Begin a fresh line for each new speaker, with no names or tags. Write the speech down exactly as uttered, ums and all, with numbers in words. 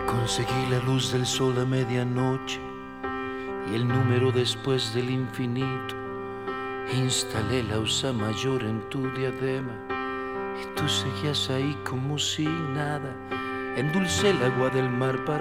Conseguí la luz del sol a medianoche y el número después del infinito. Instalé la usa mayor en tu diadema y tú seguías ahí como si nada. Endulcé el agua del mar para